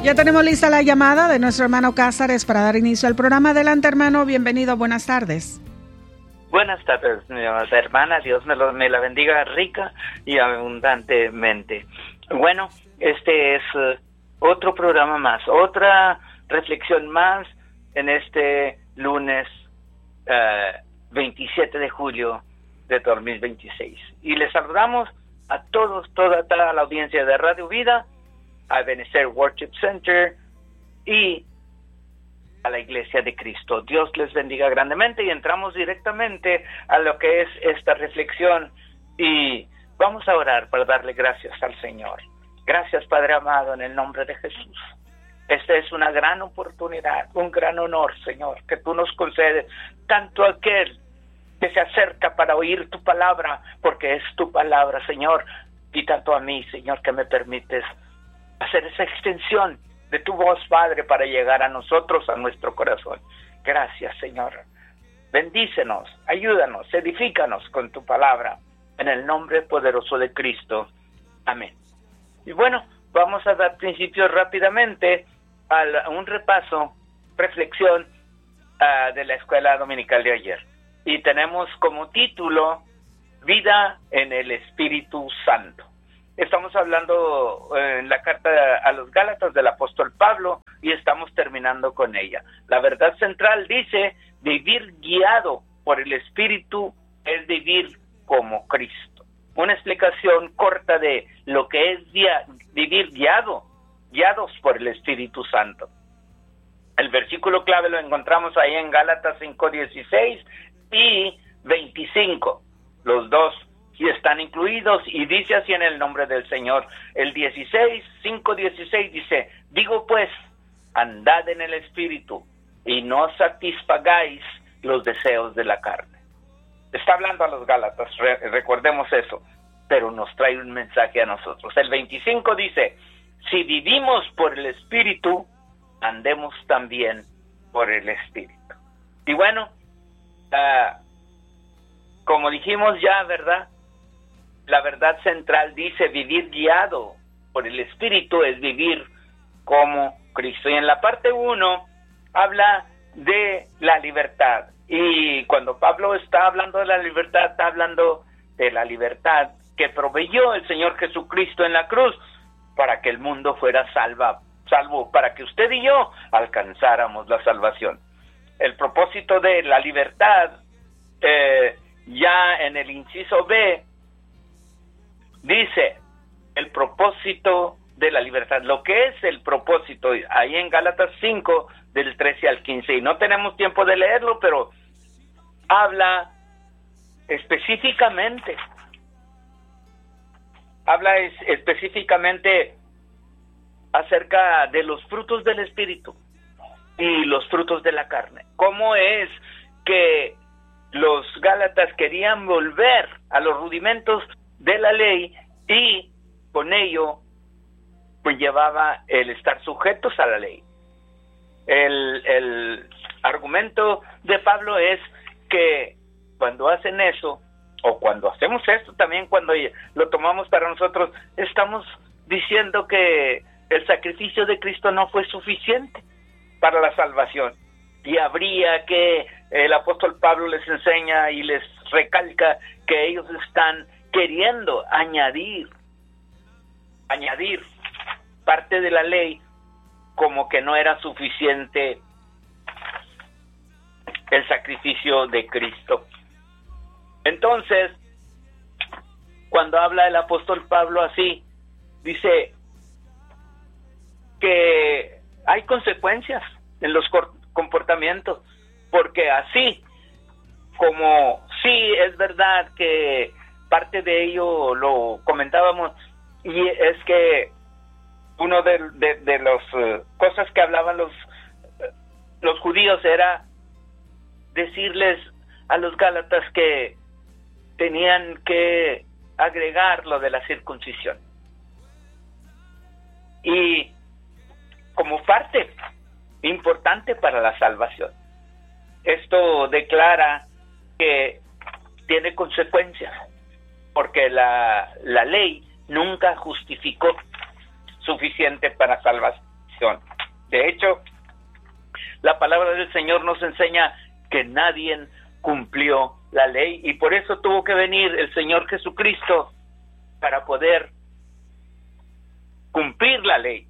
Ya tenemos lista la llamada de nuestro hermano Cázares para dar inicio al programa. Adelante, hermano, bienvenido, buenas tardes. Buenas tardes, mi amada hermana, Dios me la bendiga rica y abundantemente. Bueno, este es otro programa más, otra reflexión más en este lunes 27 de julio de 2026. Y les saludamos a todos, toda la audiencia de Radio Vida, a Ebenezer Worship Center y a la Iglesia de Cristo. Dios les bendiga grandemente y entramos directamente a lo que es esta reflexión y vamos a orar para darle gracias al Señor. Gracias, Padre amado, en el nombre de Jesús. Esta es una gran oportunidad, un gran honor, Señor, que tú nos concedes, tanto aquel que se acerca para oír tu palabra, porque es tu palabra, Señor, y tanto a mí, Señor, que me permites hacer esa extensión de tu voz, Padre, para llegar a nosotros, a nuestro corazón. Gracias, Señor. Bendícenos, ayúdanos, edifícanos con tu palabra, en el nombre poderoso de Cristo. Amén. Y bueno, vamos a dar principio rápidamente a un repaso, reflexión de la escuela dominical de ayer. Y tenemos como título, Vida en el Espíritu Santo. Estamos hablando en la carta a los Gálatas del apóstol Pablo y estamos terminando con ella. La verdad central dice, vivir guiado por el Espíritu es vivir como Cristo. Una explicación corta de lo que es vivir guiados por el Espíritu Santo. El versículo clave lo encontramos ahí en Gálatas 5:16 y 25. Los dos sí están incluidos y dice así en el nombre del Señor. El 5:16 dice, digo pues, andad en el Espíritu y no satisfagáis los deseos de la carne. Está hablando a los Gálatas, recordemos eso, pero nos trae un mensaje a nosotros. El 25 dice, si vivimos por el Espíritu, andemos también por el Espíritu. Y bueno, como dijimos ya, ¿verdad? La verdad central dice vivir guiado por el Espíritu es vivir como Cristo. Y en la parte 1 habla de la libertad. Y cuando Pablo está hablando de la libertad, está hablando de la libertad que proveyó el Señor Jesucristo en la cruz para que el mundo fuera salvo, para que usted y yo alcanzáramos la salvación. El propósito de la libertad, ya en el inciso B, dice el propósito de la libertad, lo que es el propósito, ahí en Gálatas 5, del 13 al 15, y no tenemos tiempo de leerlo, pero habla específicamente acerca de los frutos del Espíritu y los frutos de la carne. ¿Cómo es que los Gálatas querían volver a los rudimentos de la ley y con ello pues llevaba el estar sujetos a la ley? El argumento de Pablo es que cuando hacen eso, o cuando hacemos esto también, cuando lo tomamos para nosotros, estamos diciendo que el sacrificio de Cristo no fue suficiente para la salvación. Y habría que, el apóstol Pablo les enseña y les recalca que ellos están queriendo añadir parte de la ley, como que no era suficiente el sacrificio de Cristo. Entonces, cuando habla el apóstol Pablo así, dice que hay consecuencias en los comportamientos, porque así como sí es verdad que parte de ello lo comentábamos, y es que uno de las cosas que hablaban los judíos era decirles a los gálatas que tenían que agregar lo de la circuncisión, y como parte importante para la salvación. Esto declara que tiene consecuencias, porque la ley nunca justificó suficiente para perdición. De hecho, la palabra del Señor nos enseña que nadie cumplió la ley, y por eso tuvo que venir el Señor Jesucristo para poder cumplir la ley.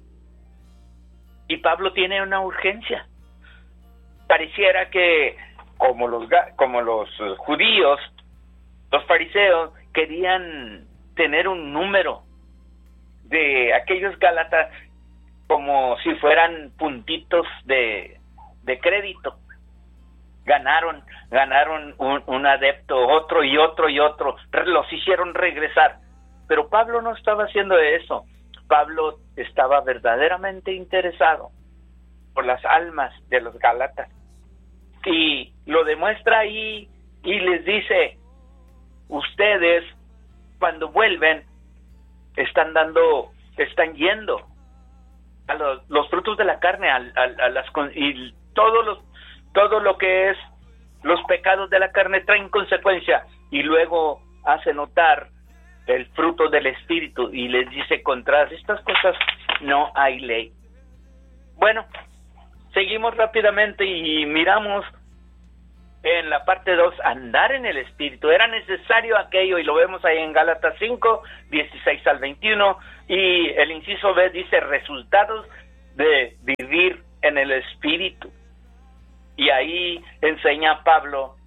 Y Pablo tiene una urgencia. Pareciera que como los judíos, los fariseos querían tener un número de aquellos gálatas como si fueran puntitos de crédito. Ganaron un adepto, otro y otro y otro, los hicieron regresar. Pero Pablo no estaba haciendo eso. Pablo estaba verdaderamente interesado por las almas de los gálatas. Y lo demuestra ahí y les dice, ustedes cuando vuelven están yendo a los frutos de la carne, y todo lo que es los pecados de la carne traen consecuencia, y luego hace notar el fruto del Espíritu y les dice, contra estas cosas no hay ley. Bueno, seguimos rápidamente y miramos en la parte 2, andar en el Espíritu. Era necesario aquello, y lo vemos ahí en Gálatas 5, 16 al 21, y el inciso B dice, resultados de vivir en el Espíritu. Y ahí enseña Pablo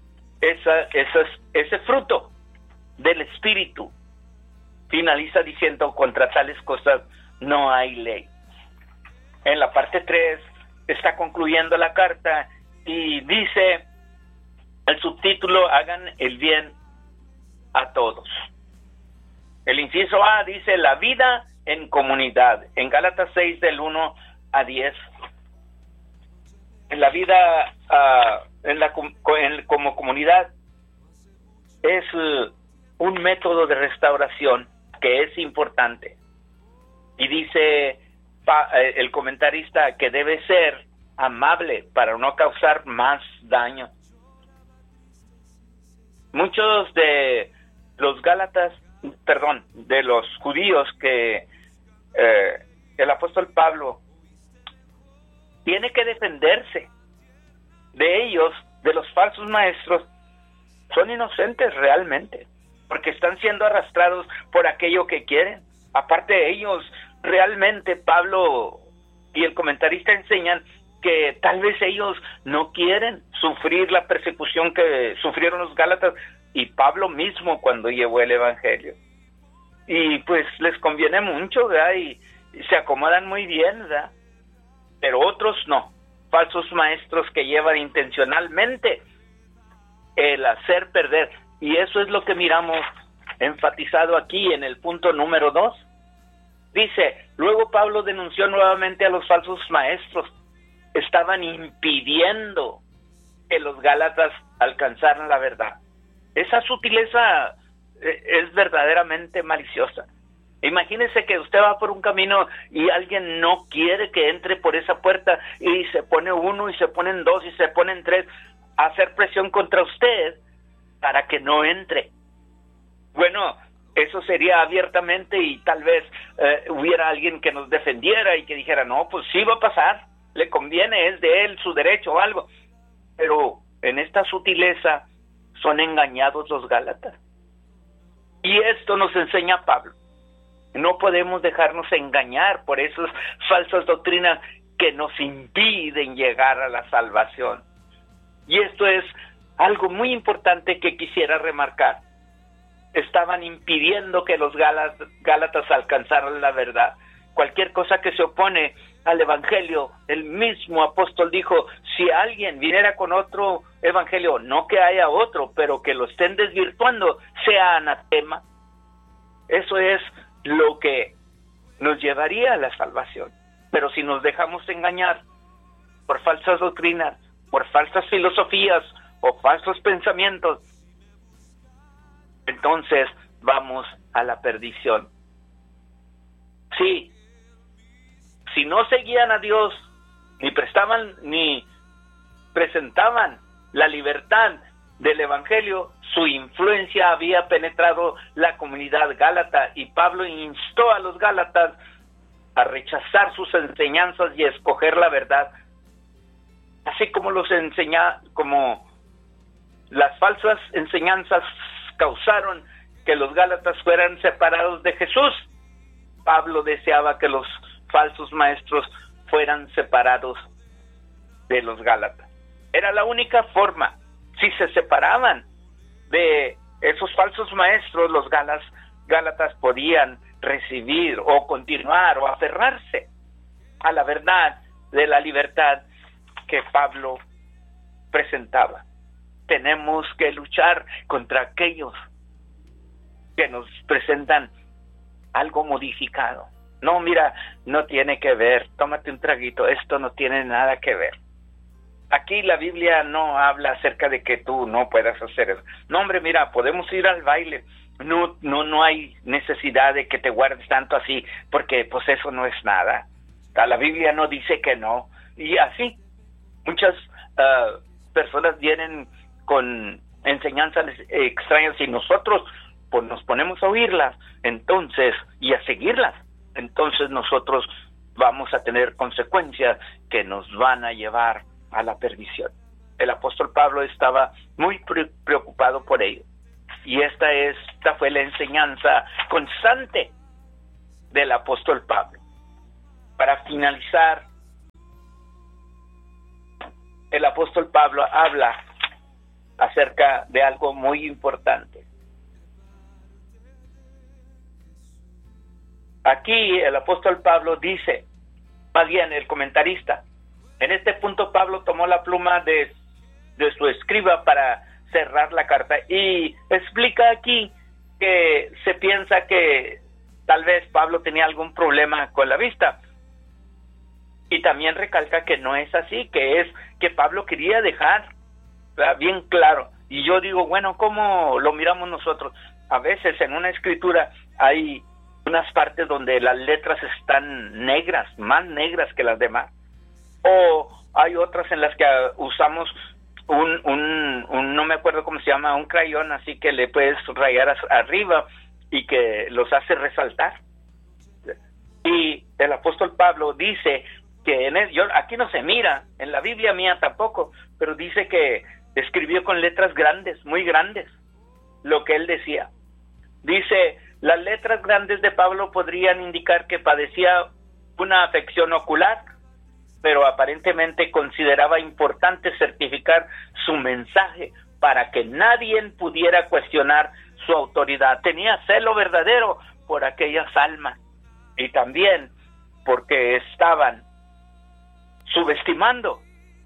ese fruto del Espíritu. Finaliza diciendo, contra tales cosas no hay ley. En la parte 3 está concluyendo la carta y dice el subtítulo, hagan el bien a todos. El inciso A dice, la vida en comunidad. En Gálatas 6 del 1 a 10. En la vida como comunidad es un método de restauración que es importante. Y dice el comentarista que debe ser amable para no causar más daño. Muchos de los de los judíos que el apóstol Pablo tiene que defenderse de ellos, de los falsos maestros, son inocentes realmente, porque están siendo arrastrados por aquello que quieren. Aparte de ellos, realmente Pablo y el comentarista enseñan que tal vez ellos no quieren sufrir la persecución que sufrieron los gálatas y Pablo mismo cuando llevó el evangelio. Y pues les conviene mucho, ¿verdad? Y se acomodan muy bien, ¿verdad? Pero otros no, falsos maestros que llevan intencionalmente el hacer perder. Y eso es lo que miramos enfatizado aquí en el punto número 2. Dice, luego Pablo denunció nuevamente a los falsos maestros. Estaban impidiendo que los gálatas alcanzaran la verdad. Esa sutileza es verdaderamente maliciosa. Imagínese que usted va por un camino y alguien no quiere que entre por esa puerta y se pone uno y se ponen dos y se ponen tres a hacer presión contra usted para que no entre. Bueno, eso sería abiertamente y tal vez hubiera alguien que nos defendiera y que dijera, no, pues sí va a pasar, le conviene, es de él su derecho o algo. Pero en esta sutileza son engañados los gálatas. Y esto nos enseña Pablo. No podemos dejarnos engañar por esas falsas doctrinas que nos impiden llegar a la salvación. Y esto es algo muy importante que quisiera remarcar. Estaban impidiendo que los gálatas alcanzaran la verdad. Cualquier cosa que se opone al evangelio, el mismo apóstol dijo, si alguien viniera con otro evangelio, no que haya otro, pero que lo estén desvirtuando, sea anatema. Eso es lo que nos llevaría a la salvación. Pero si nos dejamos engañar por falsas doctrinas, por falsas filosofías o falsos pensamientos, entonces vamos a la perdición. Sí, si no seguían a Dios, ni presentaban la libertad del evangelio, su influencia había penetrado la comunidad gálata y Pablo instó a los gálatas a rechazar sus enseñanzas y a escoger la verdad, así como como las falsas enseñanzas causaron que los gálatas fueran separados de Jesús. Pablo deseaba que los falsos maestros fueran separados de los gálatas. Era la única forma. Si se separaban de esos falsos maestros, los gálatas podían recibir o continuar o aferrarse a la verdad de la libertad que Pablo presentaba. Tenemos que luchar contra aquellos que nos presentan algo modificado. No, mira, no tiene que ver, tómate un traguito, esto no tiene nada que ver. Aquí la Biblia no habla acerca de que tú no puedas hacer eso. No, hombre, mira, podemos ir al baile. No hay necesidad de que te guardes tanto así, porque pues eso no es nada. La Biblia no dice que no. Y así, muchas personas vienen con enseñanzas extrañas y nosotros pues nos ponemos a oírlas, entonces, y a seguirlas. Entonces nosotros vamos a tener consecuencias que nos van a llevar a la perdición. El apóstol Pablo estaba muy preocupado por ello. Y esta fue la enseñanza constante del apóstol Pablo. Para finalizar, el apóstol Pablo habla acerca de algo muy importante. Aquí el apóstol Pablo dice, más bien el comentarista, en este punto Pablo tomó la pluma de su escriba para cerrar la carta y explica aquí que se piensa que tal vez Pablo tenía algún problema con la vista, y también recalca que no es así, que Pablo quería dejar bien claro. Y yo digo, bueno, ¿cómo lo miramos nosotros? A veces en una escritura hay unas partes donde las letras están negras, más negras que las demás, o hay otras en las que usamos un no me acuerdo cómo se llama, un crayón, así que le puedes rayar arriba y que los hace resaltar. Y el apóstol Pablo dice que aquí no se mira, en la Biblia mía tampoco, pero dice que escribió con letras grandes, muy grandes, lo que él decía. Dice, las letras grandes de Pablo podrían indicar que padecía una afección ocular, pero aparentemente consideraba importante certificar su mensaje para que nadie pudiera cuestionar su autoridad. Tenía celo verdadero por aquellas almas, y también porque estaban subestimando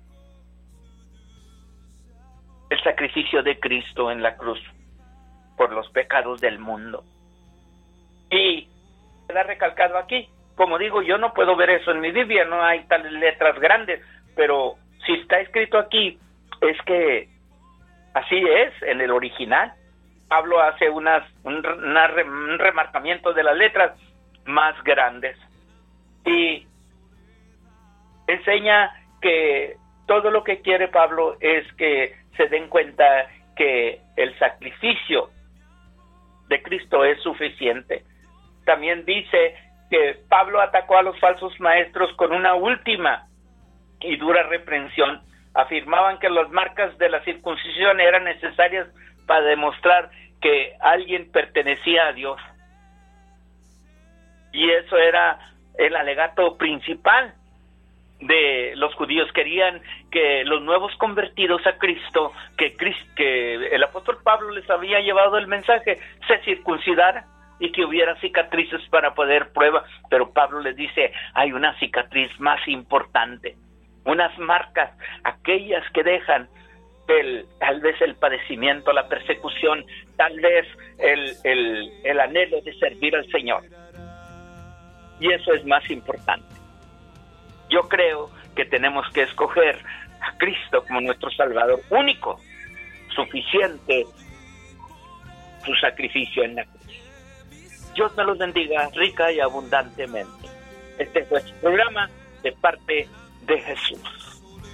el sacrificio de Cristo en la cruz por los pecados del mundo. Y queda recalcado aquí, como digo, yo no puedo ver eso en mi Biblia, no hay tales letras grandes, pero si está escrito aquí, es que así es en el original. Pablo hace un remarcamiento de las letras más grandes y enseña que todo lo que quiere Pablo es que se den cuenta que el sacrificio de Cristo es suficiente. También dice que Pablo atacó a los falsos maestros con una última y dura reprensión. Afirmaban que las marcas de la circuncisión eran necesarias para demostrar que alguien pertenecía a Dios. Y eso era el alegato principal de los judíos. Querían que los nuevos convertidos a Cristo, que el apóstol Pablo les había llevado el mensaje, se circuncidaran y que hubiera cicatrices para poder prueba. Pero Pablo les dice, hay una cicatriz más importante, unas marcas, aquellas que dejan tal vez el padecimiento, la persecución, tal vez el anhelo de servir al Señor. Y eso es más importante. Yo creo que tenemos que escoger a Cristo como nuestro Salvador único, suficiente su sacrificio en la cruz. Dios me los bendiga rica y abundantemente. Este fue su programa de parte de Jesús.